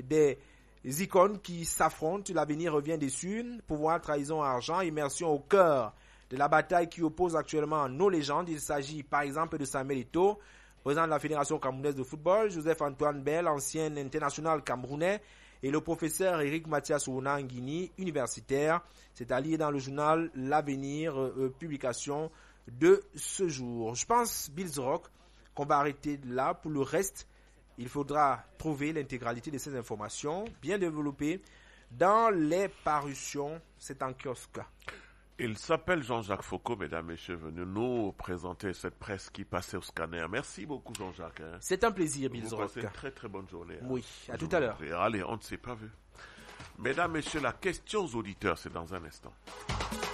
des icônes qui s'affrontent. L'avenir revient dessus. Pouvoir, trahison, argent, immersion au cœur de la bataille qui oppose actuellement nos légendes. Il s'agit par exemple de Samuel Eto'o, président de la Fédération camerounaise de football, Joseph-Antoine Bell, ancien international camerounais, et le professeur Eric Mathias Ouna-Nguini, universitaire. C'est à lire dans le journal L'Avenir, publication de ce jour. Je pense, Bills Rock, qu'on va arrêter là. Pour le reste, il faudra trouver l'intégralité de ces informations bien développées dans les parutions. C'est en kiosque. Il s'appelle Jean-Jacques Foucault, mesdames et messieurs, venu nous présenter cette presse qui passait au scanner. Merci beaucoup, Jean-Jacques. C'est un plaisir, Bills Rock. Passez une très très bonne journée. Oui, à tout à l'heure. Allez, on ne s'est pas vu. Mesdames et messieurs, la question aux auditeurs, c'est dans un instant.